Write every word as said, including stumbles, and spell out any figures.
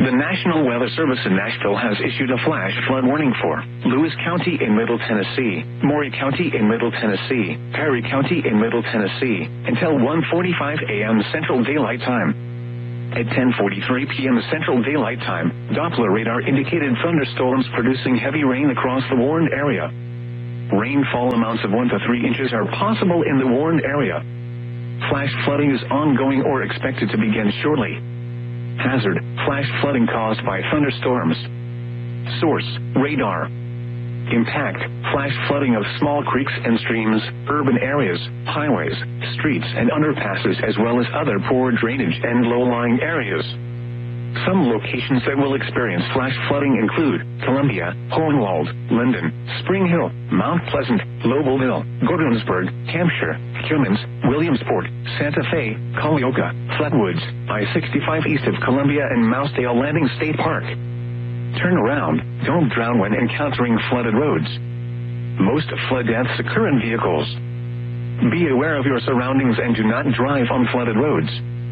The National Weather Service in Nashville has issued a flash flood warning for Lewis County in Middle Tennessee, Maury County in Middle Tennessee, Perry County in Middle Tennessee, until one forty-five a.m. Central Daylight Time. At ten forty-three p.m. Central Daylight Time, Doppler radar indicated thunderstorms producing heavy rain across the warned area. Rainfall amounts of one to three inches are possible in the warned area. Flash flooding is ongoing or expected to begin shortly. Hazard, flash flooding caused by thunderstorms. Source, radar. Impact, flash flooding of small creeks and streams, urban areas, highways, streets and underpasses as well as other poor drainage and low-lying areas. Some locations that will experience flash flooding include Columbia, Hohenwald, Linden, Spring Hill, Mount Pleasant, Lobel Hill, Gordonsburg, Hampshire, Cummins, Williamsport, Santa Fe, Cullioca, Flatwoods, I sixty-five east of Columbia and Mousdale Landing State Park. Turn around, don't drown when encountering flooded roads. Most flood deaths occur in vehicles. Be aware of your surroundings and do not drive on flooded roads.